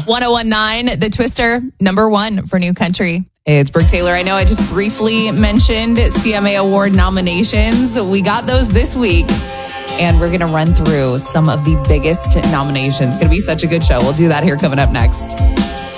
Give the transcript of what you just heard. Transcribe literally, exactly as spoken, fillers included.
one oh one nine, The Twister, number one for New Country. It's Brooke Taylor. I know I just briefly mentioned C M A Award nominations. We got those this week, and we're going to run through some of the biggest nominations. It's going to be such a good show. We'll do that here coming up next.